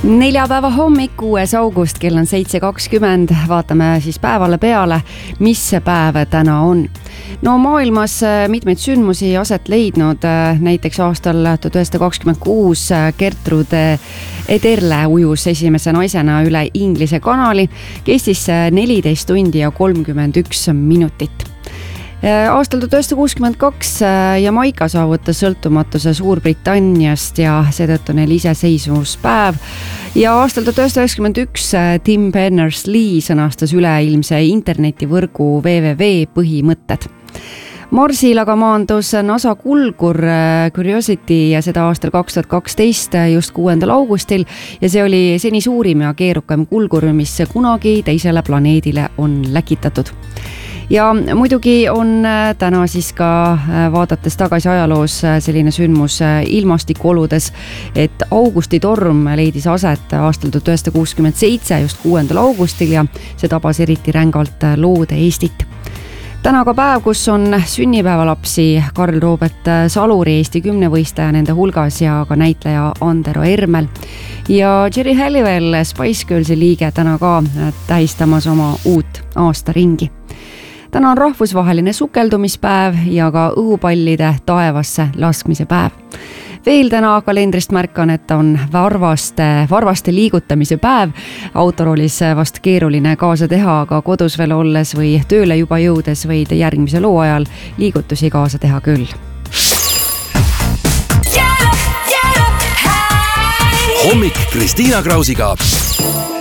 Neljapäeva hommik, 6. august, kell on 7.20. Vaatame siis päevale peale, mis see päev täna on. No maailmas mitmeid sündmusi aset leidnud, näiteks aastal 1926 Gertrude Ederle ujus esimese naisena üle Inglise kanali, kestis 14 tundi ja 31 minutit. Aastal 1962 Jamaica saavutas sõltumatuse Suurbritanniast ja seetõttu neil iseseisvuspäev. Ja aastal 1991 Tim Berners-Lee sõnastas üleilmse internetivõrgu www põhimõtted. Marsil aga maandus NASA kulgur Curiosity ja seda aastal 2012 just 6. augustil ja see oli seni suurim ja keerukam kulgur, mis kunagi teisele planeedile on läkitatud. Ja muidugi on täna siis ka vaadates tagasi ajaloos selline sündmus ilmastikuoludes, et augustitorm leidis aset aastal 1967 just 6. augustil ja see tabas eriti rängalt Loode-Eestit. Täna ka päev, kus on sünnipäevalapsi Karl Robert Saluri, Eesti kümnevõistleja nende hulgas ja ka näitleja Andero Ermel. Ja Jerry Halliwell, Spice Girlsi liige, täna ka tähistamas oma uut aastaringi. Täna on rahvusvaheline sukeldumispäev ja ka õhupallide taevasse laskmise päev. Veel täna kalendrist märkan, et on varvaste liigutamise päev. Autoroolis vast keeruline kaasa teha, aga kodus veel olles või tööle juba jõudes võid järgmise loo ajal liigutusi kaasa teha küll. Hommik Kristiina Krausiga.